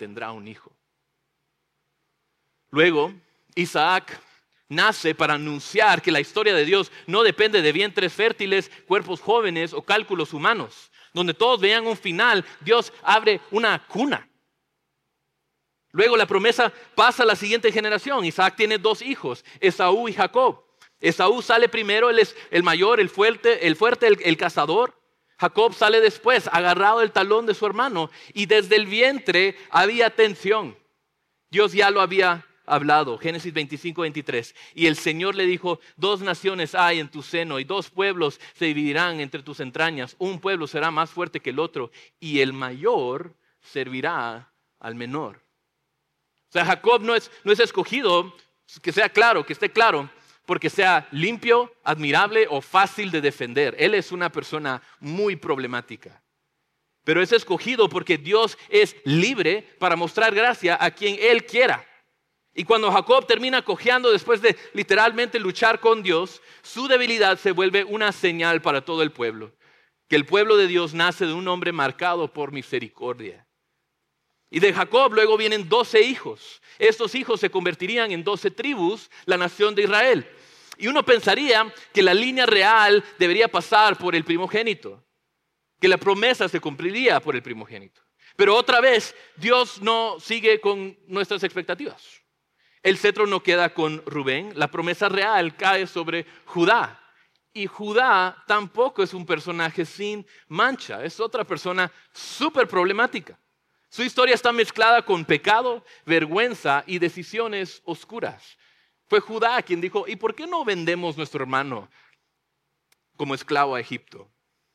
tendrá un hijo. Luego, Isaac nace para anunciar que la historia de Dios no depende de vientres fértiles, cuerpos jóvenes o cálculos humanos. Donde todos vean un final, Dios abre una cuna. Luego la promesa pasa a la siguiente generación. Isaac tiene 2 hijos, Esaú y Jacob. Esaú sale primero, él es el mayor, el fuerte, el cazador. Jacob sale después, agarrado del talón de su hermano. Y desde el vientre había tensión. Dios ya lo había hablado. Génesis 25:23. Y el Señor le dijo: 2 naciones hay en tu seno y 2 pueblos se dividirán entre tus entrañas. Un pueblo será más fuerte que el otro y el mayor servirá al menor. O sea, Jacob no es escogido, que esté claro, porque sea limpio, admirable o fácil de defender. Él es una persona muy problemática. Pero es escogido porque Dios es libre para mostrar gracia a quien Él quiera. Y cuando Jacob termina cojeando después de literalmente luchar con Dios, su debilidad se vuelve una señal para todo el pueblo. Que el pueblo de Dios nace de un hombre marcado por misericordia. Y de Jacob luego vienen 12 hijos. Estos hijos se convertirían en 12 tribus, la nación de Israel. Y uno pensaría que la línea real debería pasar por el primogénito. Que la promesa se cumpliría por el primogénito. Pero otra vez, Dios no sigue con nuestras expectativas. El cetro no queda con Rubén, la promesa real cae sobre Judá. Y Judá tampoco es un personaje sin mancha, es otra persona súper problemática. Su historia está mezclada con pecado, vergüenza y decisiones oscuras. Fue Judá quien dijo: ¿y por qué no vendemos nuestro hermano como esclavo a Egipto?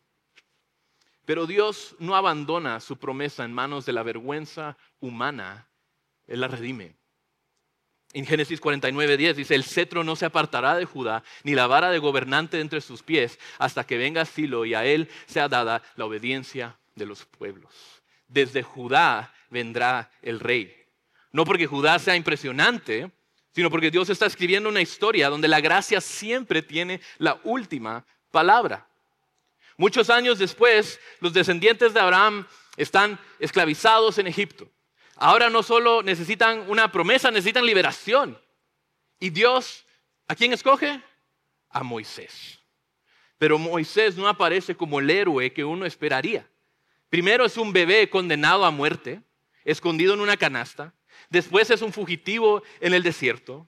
Pero Dios no abandona su promesa en manos de la vergüenza humana, Él la redime. En Génesis 49:10 dice: el cetro no se apartará de Judá, ni la vara de gobernante de entre sus pies, hasta que venga Silo y a él sea dada la obediencia de los pueblos. Desde Judá vendrá el rey. No porque Judá sea impresionante, sino porque Dios está escribiendo una historia donde la gracia siempre tiene la última palabra. Muchos años después, los descendientes de Abraham están esclavizados en Egipto. Ahora no solo necesitan una promesa, necesitan liberación. Y Dios, ¿a quién escoge? A Moisés. Pero Moisés no aparece como el héroe que uno esperaría. Primero es un bebé condenado a muerte, escondido en una canasta. Después es un fugitivo en el desierto.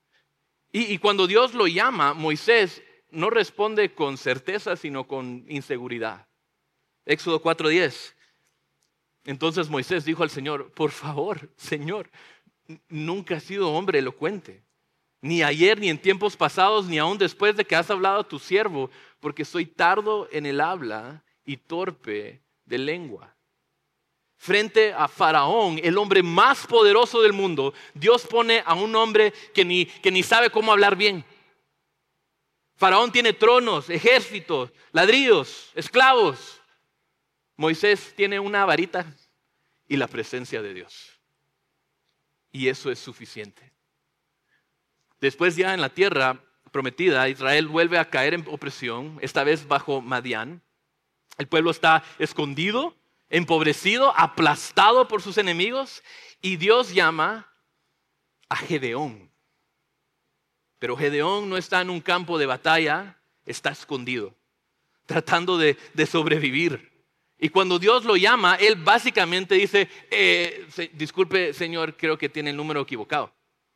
Y cuando Dios lo llama, Moisés no responde con certeza, sino con inseguridad. Éxodo 4:10. Entonces Moisés dijo al Señor: por favor, Señor, nunca has sido hombre elocuente, ni ayer, ni en tiempos pasados, ni aún después de que has hablado a tu siervo, porque soy tardo en el habla y torpe de lengua. Frente a Faraón, el hombre más poderoso del mundo, Dios pone a un hombre que ni sabe cómo hablar bien. Faraón tiene tronos, ejércitos, ladrillos, esclavos. Moisés tiene una varita y la presencia de Dios. Y eso es suficiente. Después, ya en la tierra prometida, Israel vuelve a caer en opresión, esta vez bajo Madián. El pueblo está escondido, empobrecido, aplastado por sus enemigos, y Dios llama a Gedeón. Pero Gedeón no está en un campo de batalla, está escondido, tratando de sobrevivir. Y cuando Dios lo llama, él básicamente dice: disculpe, Señor, creo que tiene el número equivocado.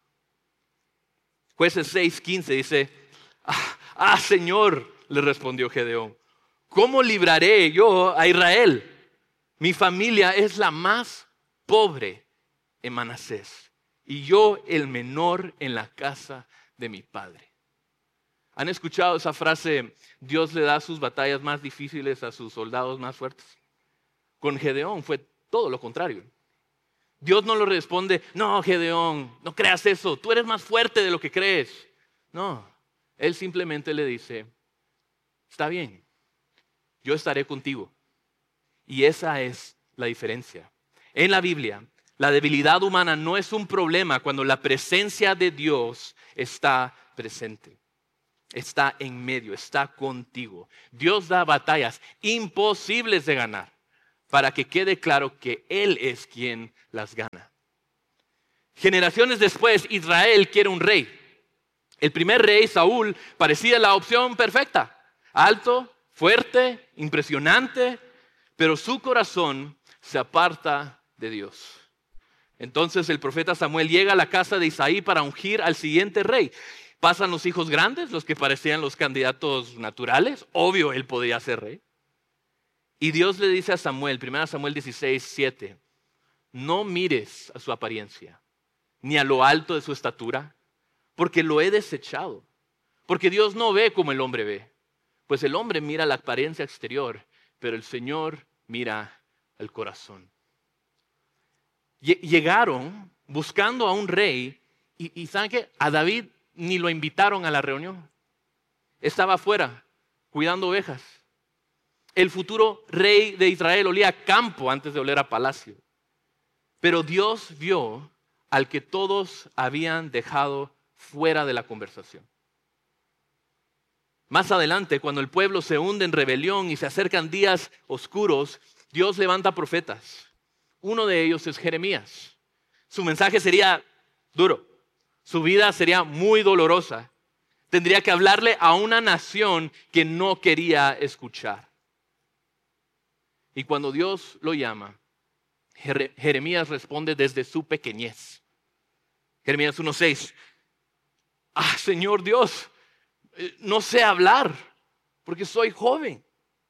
Jueces 6:15 dice: Señor, le respondió Gedeón, ¿cómo libraré yo a Israel? Mi familia es la más pobre en Manasés, y yo el menor en la casa de mi padre. ¿Han escuchado esa frase? Dios le da sus batallas más difíciles a sus soldados más fuertes. Con Gedeón fue todo lo contrario. Dios no le responde: no, Gedeón, no creas eso, tú eres más fuerte de lo que crees. No, Él simplemente le dice: está bien, yo estaré contigo. Y esa es la diferencia. En la Biblia, la debilidad humana no es un problema cuando la presencia de Dios está presente. Está en medio, está contigo. Dios da batallas imposibles de ganar para que quede claro que Él es quien las gana. Generaciones después, Israel quiere un rey. El primer rey, Saúl, parecía la opción perfecta. Alto, fuerte, impresionante, pero su corazón se aparta de Dios. Entonces el profeta Samuel llega a la casa de Isaí para ungir al siguiente rey. Pasan los hijos grandes, los que parecían los candidatos naturales. Obvio, él podía ser rey. Y Dios le dice a Samuel, 1 Samuel 16:7, no mires a su apariencia, ni a lo alto de su estatura, porque lo he desechado. Porque Dios no ve como el hombre ve. Pues el hombre mira la apariencia exterior, pero el Señor mira el corazón. Llegaron buscando a un rey y ¿saben qué? A David ni lo invitaron a la reunión. Estaba afuera cuidando ovejas. El futuro rey de Israel olía a campo antes de oler a palacio. Pero Dios vio al que todos habían dejado fuera de la conversación. Más adelante, cuando el pueblo se hunde en rebelión y se acercan días oscuros, Dios levanta profetas. Uno de ellos es Jeremías. Su mensaje sería duro. Su vida sería muy dolorosa. Tendría que hablarle a una nación que no quería escuchar. Y cuando Dios lo llama, Jeremías responde desde su pequeñez. Jeremías 1:6. Señor Dios, no sé hablar porque soy joven.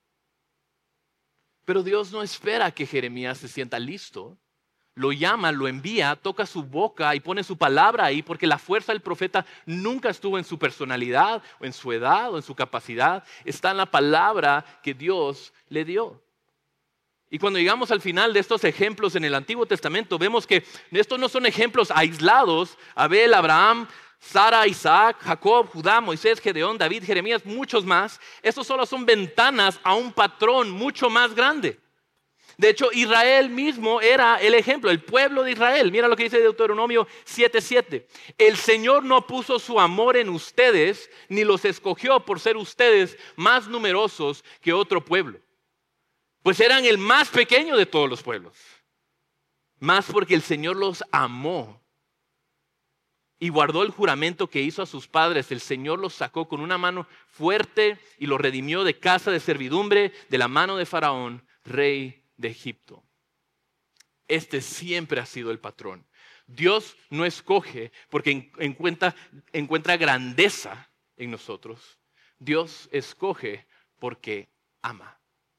Pero Dios no espera que Jeremías se sienta listo. Lo llama, lo envía, toca su boca y pone su palabra ahí, porque la fuerza del profeta nunca estuvo en su personalidad o en su edad o en su capacidad. Está en la palabra que Dios le dio. Y cuando llegamos al final de estos ejemplos en el Antiguo Testamento, vemos que estos no son ejemplos aislados. Abel, Abraham, Sara, Isaac, Jacob, Judá, Moisés, Gedeón, David, Jeremías, muchos más. Estos solo son ventanas a un patrón mucho más grande. De hecho, Israel mismo era el ejemplo, el pueblo de Israel. Mira lo que dice Deuteronomio 7:7. El Señor no puso su amor en ustedes, ni los escogió por ser ustedes más numerosos que otro pueblo. Pues eran el más pequeño de todos los pueblos. Más porque el Señor los amó y guardó el juramento que hizo a sus padres. El Señor los sacó con una mano fuerte y los redimió de casa de servidumbre, de la mano de Faraón, rey de Egipto. Este siempre ha sido el patrón. Dios no escoge porque encuentra grandeza en nosotros. Dios escoge porque ama.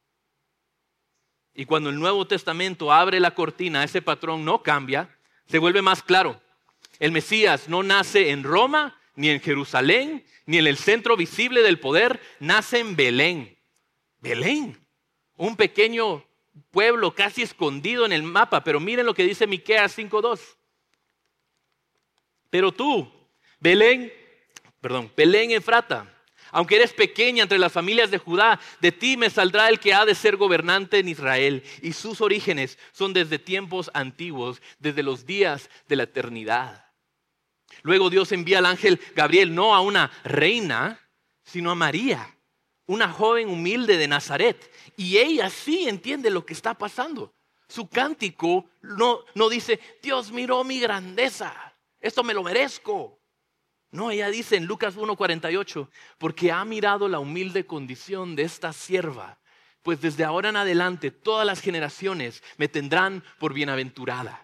Y cuando el Nuevo Testamento abre la cortina, ese patrón no cambia, se vuelve más claro. El Mesías no nace en Roma, ni en Jerusalén, ni en el centro visible del poder, nace en Belén. Belén, un pequeño pueblo casi escondido en el mapa, pero miren lo que dice Miqueas 5:2. Pero tú, Belén Efrata, aunque eres pequeña entre las familias de Judá, de ti me saldrá el que ha de ser gobernante en Israel, y sus orígenes son desde tiempos antiguos, desde los días de la eternidad. Luego Dios envía al ángel Gabriel no a una reina, sino a María, una joven humilde de Nazaret. Y ella sí entiende lo que está pasando. Su cántico no dice, Dios miró mi grandeza, esto me lo merezco. No, ella dice en Lucas 1:48, porque ha mirado la humilde condición de esta sierva, pues desde ahora en adelante todas las generaciones me tendrán por bienaventurada.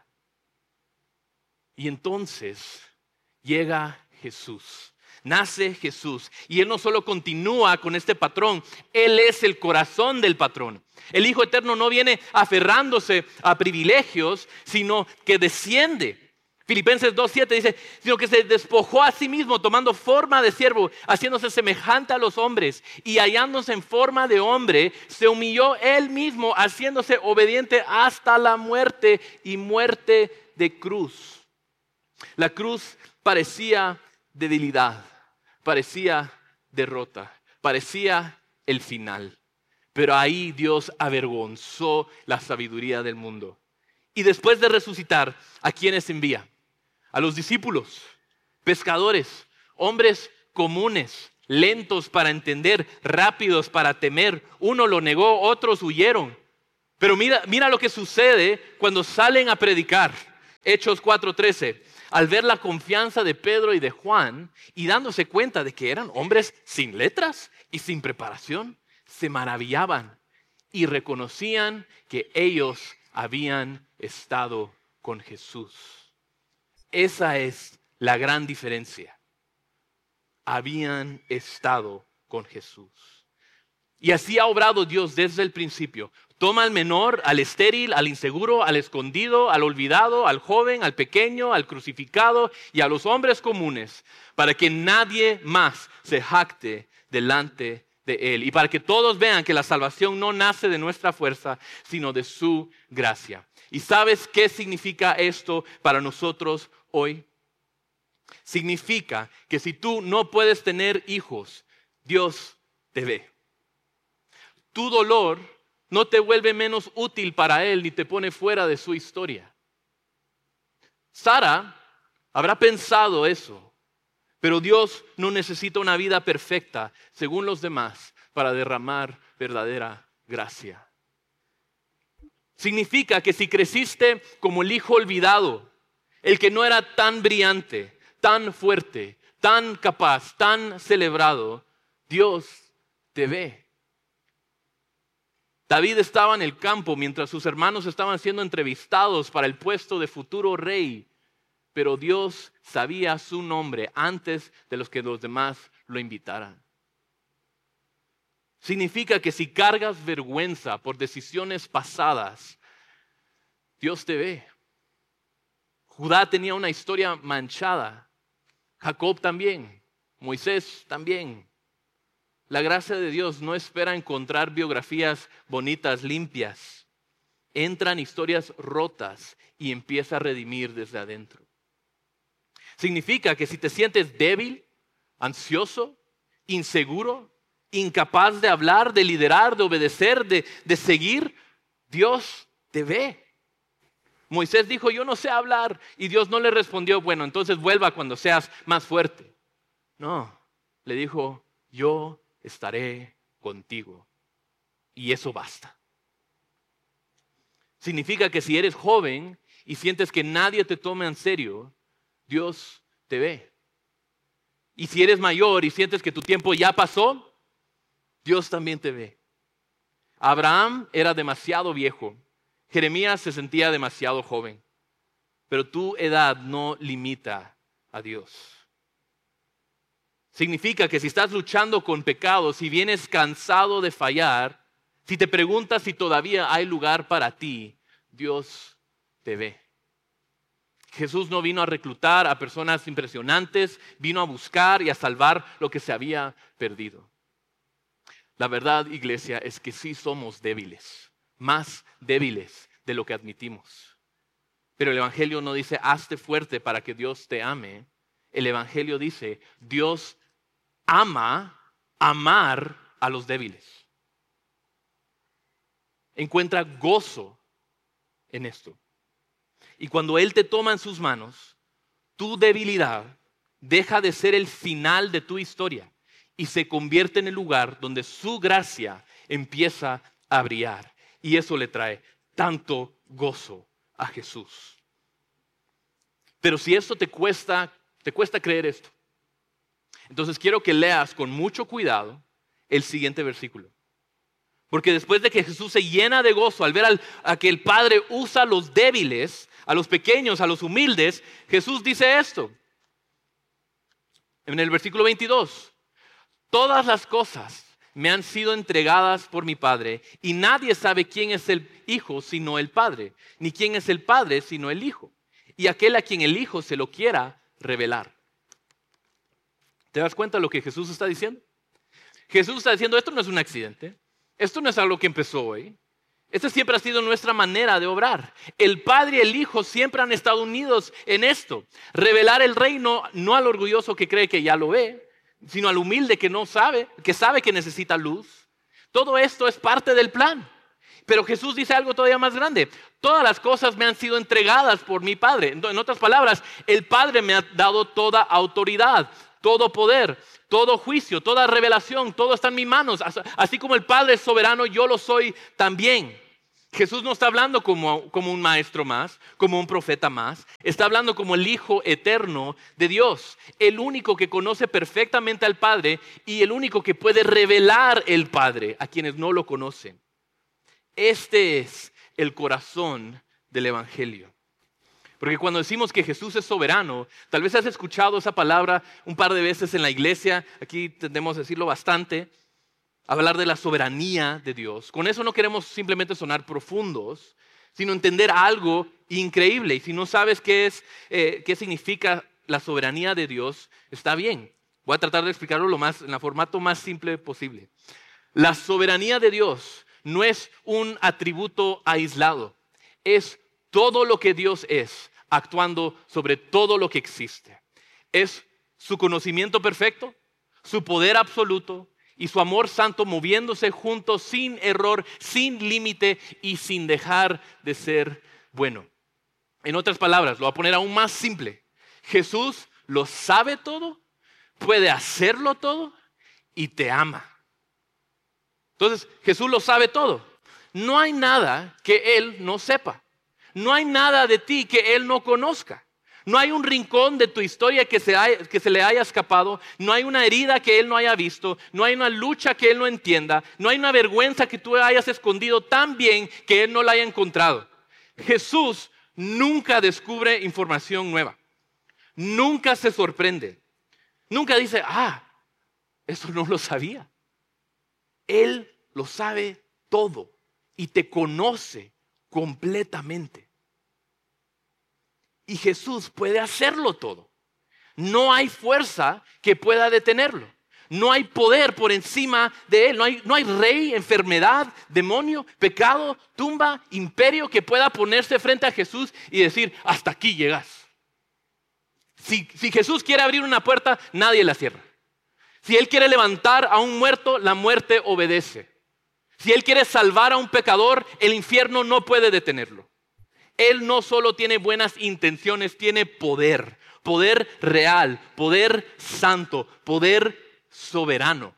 Y entonces llega Jesús, nace Jesús, y Él no solo continúa con este patrón, Él es el corazón del patrón. El Hijo Eterno no viene aferrándose a privilegios, sino que desciende. Filipenses 2:7 dice, sino que se despojó a sí mismo tomando forma de siervo, haciéndose semejante a los hombres y hallándose en forma de hombre, se humilló él mismo, haciéndose obediente hasta la muerte y muerte de cruz. La cruz parecía debilidad, parecía derrota, parecía el final. Pero ahí Dios avergonzó la sabiduría del mundo. Y después de resucitar, ¿a quiénes envía? A los discípulos, pescadores, hombres comunes, lentos para entender, rápidos para temer. Uno lo negó, otros huyeron. Pero mira lo que sucede cuando salen a predicar. Hechos 4:13. Al ver la confianza de Pedro y de Juan y dándose cuenta de que eran hombres sin letras y sin preparación, se maravillaban y reconocían que ellos habían estado con Jesús. Esa es la gran diferencia. Habían estado con Jesús. Y así ha obrado Dios desde el principio. Toma al menor, al estéril, al inseguro, al escondido, al olvidado, al joven, al pequeño, al crucificado y a los hombres comunes, para que nadie más se jacte delante de Él. Y para que todos vean que la salvación no nace de nuestra fuerza, sino de su gracia. ¿Y sabes qué significa esto para nosotros hoy? Significa que si tú no puedes tener hijos, Dios te ve. Tu dolor no te vuelve menos útil para Él ni te pone fuera de su historia. Sara habrá pensado eso, pero Dios no necesita una vida perfecta, según los demás, para derramar verdadera gracia. Significa que si creciste como el hijo olvidado, el que no era tan brillante, tan fuerte, tan capaz, tan celebrado, Dios te ve. David estaba en el campo mientras sus hermanos estaban siendo entrevistados para el puesto de futuro rey, pero Dios sabía su nombre antes de los que los demás lo invitaran. Significa que si cargas vergüenza por decisiones pasadas, Dios te ve. Judá tenía una historia manchada, Jacob también, Moisés también. La gracia de Dios no espera encontrar biografías bonitas, limpias. Entran historias rotas y empieza a redimir desde adentro. Significa que si te sientes débil, ansioso, inseguro, incapaz de hablar, de liderar, de obedecer, de seguir, Dios te ve. Moisés dijo, yo no sé hablar. Y Dios no le respondió, bueno, entonces vuelva cuando seas más fuerte. No, le dijo, yo estaré contigo. Y eso basta. Significa que si eres joven y sientes que nadie te toma en serio, Dios te ve. Y si eres mayor y sientes que tu tiempo ya pasó, Dios también te ve. Abraham era demasiado viejo. Jeremías se sentía demasiado joven. Pero tu edad no limita a Dios. Significa que si estás luchando con pecados, si vienes cansado de fallar, si te preguntas si todavía hay lugar para ti, Dios te ve. Jesús no vino a reclutar a personas impresionantes, vino a buscar y a salvar lo que se había perdido. La verdad, iglesia, es que sí somos débiles, más débiles de lo que admitimos. Pero el Evangelio no dice, hazte fuerte para que Dios te ame. El Evangelio dice, Dios amar a los débiles. Encuentra gozo en esto. Y cuando Él te toma en sus manos, tu debilidad deja de ser el final de tu historia y se convierte en el lugar donde su gracia empieza a brillar. Y eso le trae tanto gozo a Jesús. Pero si esto te cuesta creer esto, entonces quiero que leas con mucho cuidado el siguiente versículo. Porque después de que Jesús se llena de gozo al ver a que el Padre usa a los débiles, a los pequeños, a los humildes, Jesús dice esto. En el versículo 22. Todas las cosas me han sido entregadas por mi Padre y nadie sabe quién es el Hijo sino el Padre, ni quién es el Padre sino el Hijo, y aquel a quien el Hijo se lo quiera revelar. ¿Te das cuenta de lo que Jesús está diciendo? Jesús está diciendo, esto no es un accidente, esto no es algo que empezó hoy, esta siempre ha sido nuestra manera de obrar. El Padre y el Hijo siempre han estado unidos en esto. Revelar el reino no al orgulloso que cree que ya lo ve, sino al humilde que no sabe, que sabe que necesita luz. Todo esto es parte del plan. Pero Jesús dice algo todavía más grande. Todas las cosas me han sido entregadas por mi Padre. En otras palabras, el Padre me ha dado toda autoridad, todo poder, todo juicio, toda revelación, todo está en mis manos. Así como el Padre es soberano, yo lo soy también. Jesús no está hablando como un maestro más, como un profeta más. Está hablando como el Hijo eterno de Dios. El único que conoce perfectamente al Padre y el único que puede revelar el Padre a quienes no lo conocen. Este es el corazón del Evangelio. Porque cuando decimos que Jesús es soberano, tal vez has escuchado esa palabra un par de veces en la iglesia. Aquí tendemos a decirlo bastante. Hablar de la soberanía de Dios. Con eso no queremos simplemente sonar profundos, sino entender algo increíble. Y si no sabes qué significa la soberanía de Dios, está bien. Voy a tratar de explicarlo en el formato más simple posible. La soberanía de Dios no es un atributo aislado. Es todo lo que Dios es, actuando sobre todo lo que existe. Es su conocimiento perfecto, su poder absoluto, y su amor santo moviéndose juntos sin error, sin límite y sin dejar de ser bueno. En otras palabras, lo voy a poner aún más simple. Jesús lo sabe todo, puede hacerlo todo y te ama. Entonces, Jesús lo sabe todo. No hay nada que Él no sepa. No hay nada de ti que Él no conozca. No hay un rincón de tu historia que se le haya escapado. No hay una herida que Él no haya visto. No hay una lucha que Él no entienda. No hay una vergüenza que tú hayas escondido tan bien que Él no la haya encontrado. Jesús nunca descubre información nueva. Nunca se sorprende. Nunca dice, eso no lo sabía. Él lo sabe todo y te conoce completamente. Y Jesús puede hacerlo todo. No hay fuerza que pueda detenerlo. No hay poder por encima de Él. No hay rey, enfermedad, demonio, pecado, tumba, imperio que pueda ponerse frente a Jesús y decir, hasta aquí llegas. Si Jesús quiere abrir una puerta, nadie la cierra. Si Él quiere levantar a un muerto, la muerte obedece. Si Él quiere salvar a un pecador, el infierno no puede detenerlo. Él no solo tiene buenas intenciones, tiene poder. Poder real, poder santo, poder soberano.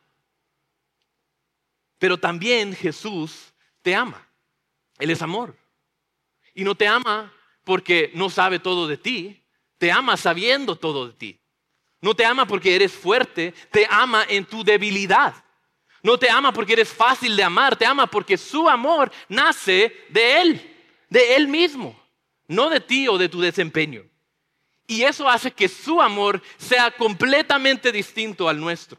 Pero también Jesús te ama. Él es amor. Y no te ama porque no sabe todo de ti. Te ama sabiendo todo de ti. No te ama porque eres fuerte. Te ama en tu debilidad. No te ama porque eres fácil de amar. Te ama porque su amor nace de Él mismo. No de ti o de tu desempeño. Y eso hace que su amor sea completamente distinto al nuestro.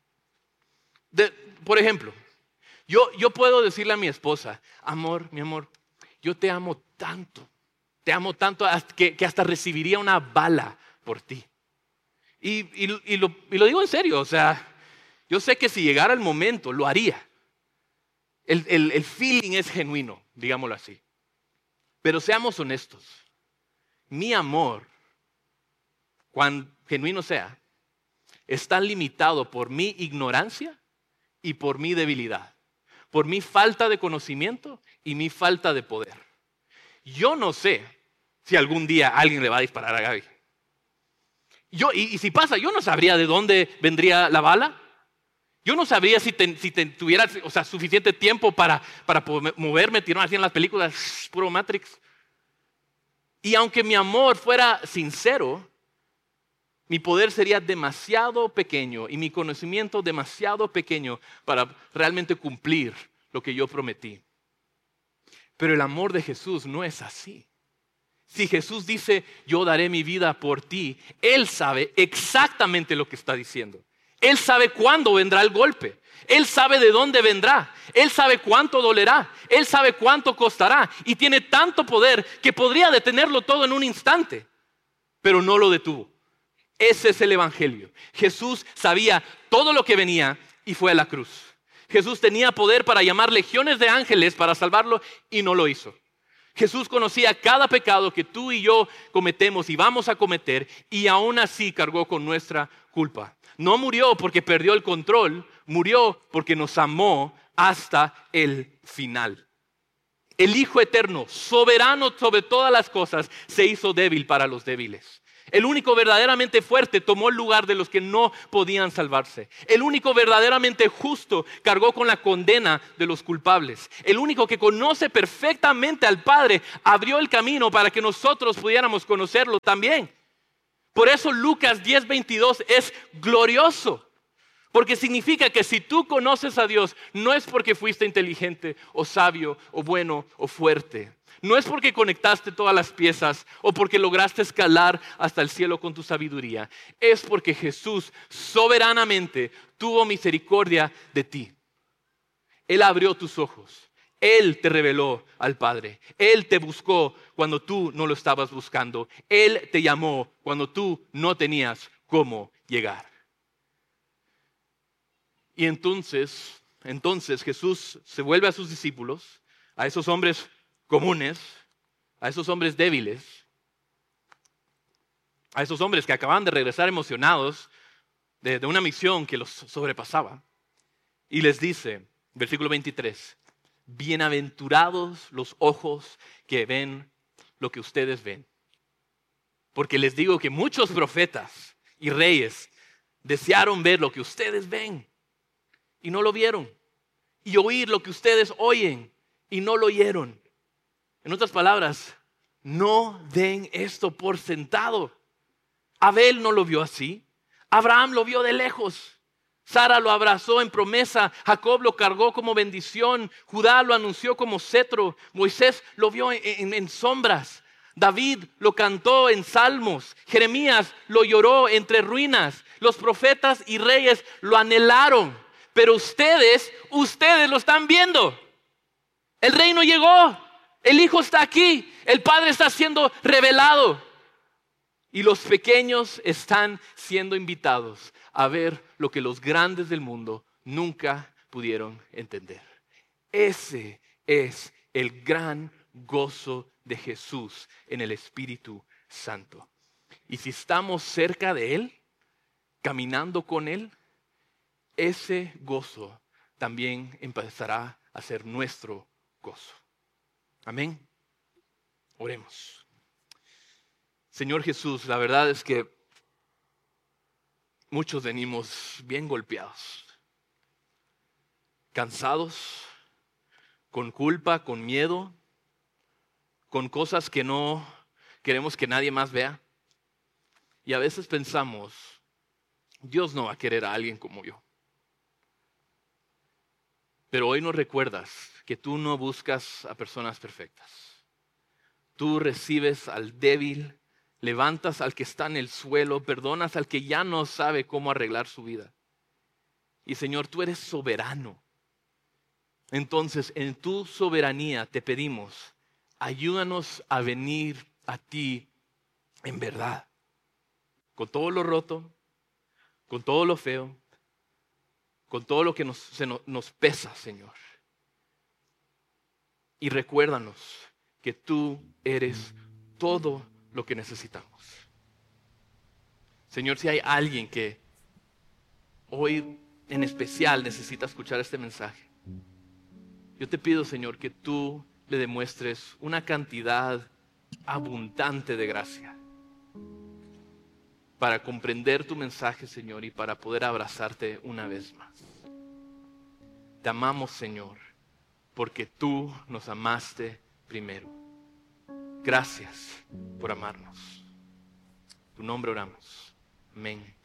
Por ejemplo, yo puedo decirle a mi esposa, amor, mi amor, yo te amo tanto que hasta recibiría una bala por ti. Y lo digo en serio, o sea, yo sé que si llegara el momento, lo haría. El feeling es genuino, digámoslo así. Pero seamos honestos, mi amor, cuán genuino sea, está limitado por mi ignorancia y por mi debilidad, por mi falta de conocimiento y mi falta de poder. Yo no sé si algún día alguien le va a disparar a Gaby. Y si pasa, yo no sabría de dónde vendría la bala. Yo no sabría si tuviera suficiente tiempo para moverme, tirar así en las películas, puro Matrix. Y aunque mi amor fuera sincero, mi poder sería demasiado pequeño y mi conocimiento demasiado pequeño para realmente cumplir lo que yo prometí. Pero el amor de Jesús no es así. Si Jesús dice, yo daré mi vida por ti, Él sabe exactamente lo que está diciendo. Él sabe cuándo vendrá el golpe. Él sabe de dónde vendrá. Él sabe cuánto dolerá. Él sabe cuánto costará. Y tiene tanto poder que podría detenerlo todo en un instante. Pero no lo detuvo. Ese es el Evangelio. Jesús sabía todo lo que venía y fue a la cruz. Jesús tenía poder para llamar legiones de ángeles para salvarlo y no lo hizo. Jesús conocía cada pecado que tú y yo cometemos y vamos a cometer y aún así cargó con nuestra culpa. No murió porque perdió el control, murió porque nos amó hasta el final. El Hijo eterno, soberano sobre todas las cosas, se hizo débil para los débiles. El único verdaderamente fuerte tomó el lugar de los que no podían salvarse. El único verdaderamente justo cargó con la condena de los culpables. El único que conoce perfectamente al Padre abrió el camino para que nosotros pudiéramos conocerlo también. Por eso Lucas 10:22 es glorioso. Porque significa que si tú conoces a Dios, no es porque fuiste inteligente o sabio o bueno o fuerte. No es porque conectaste todas las piezas o porque lograste escalar hasta el cielo con tu sabiduría. Es porque Jesús soberanamente tuvo misericordia de ti. Él abrió tus ojos. Él te reveló al Padre. Él te buscó cuando tú no lo estabas buscando. Él te llamó cuando tú no tenías cómo llegar. Y entonces Jesús se vuelve a sus discípulos, a esos hombres comunes, a esos hombres débiles, a esos hombres que acaban de regresar emocionados de una misión que los sobrepasaba. Y les dice, versículo 23, bienaventurados los ojos que ven lo que ustedes ven. Porque les digo que muchos profetas y reyes desearon ver lo que ustedes ven y no lo vieron. Y oír lo que ustedes oyen y no lo oyeron. En otras palabras, no den esto por sentado. Abel no lo vio así. Abraham lo vio de lejos. Sara lo abrazó en promesa. Jacob lo cargó como bendición. Judá lo anunció como cetro. Moisés lo vio en sombras. David lo cantó en salmos. Jeremías lo lloró entre ruinas. Los profetas y reyes lo anhelaron. Pero ustedes lo están viendo. El reino llegó. El Hijo está aquí. El Padre está siendo revelado. Y los pequeños están siendo invitados a ver lo que los grandes del mundo nunca pudieron entender. Ese es el gran gozo de Jesús en el Espíritu Santo. Y si estamos cerca de Él, caminando con Él, ese gozo también empezará a ser nuestro gozo. Amén. Oremos. Señor Jesús, la verdad es que muchos venimos bien golpeados, cansados, con culpa, con miedo, con cosas que no queremos que nadie más vea. Y a veces pensamos, Dios no va a querer a alguien como yo. Pero hoy nos recuerdas que tú no buscas a personas perfectas. Tú recibes al débil, levantas al que está en el suelo, perdonas al que ya no sabe cómo arreglar su vida. Y Señor, tú eres soberano. Entonces, en tu soberanía te pedimos, ayúdanos a venir a ti en verdad. Con todo lo roto, con todo lo feo, con todo lo que nos pesa, Señor. Y recuérdanos que tú eres todo lo que necesitamos. Señor, si hay alguien que hoy en especial necesita escuchar este mensaje, yo te pido, Señor, que tú le demuestres una cantidad abundante de gracia para comprender tu mensaje, Señor, y para poder abrazarte una vez más. Te amamos, Señor, porque tú nos amaste primero. Gracias por amarnos. En tu nombre oramos. Amén.